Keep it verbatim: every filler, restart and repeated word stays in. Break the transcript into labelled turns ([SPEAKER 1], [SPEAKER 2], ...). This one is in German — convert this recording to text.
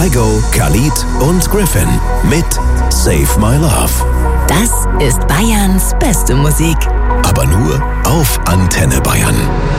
[SPEAKER 1] Kygo, Khalid und Griffin mit Save My Love.
[SPEAKER 2] Das ist Bayerns beste Musik.
[SPEAKER 1] Aber nur auf Antenne Bayern.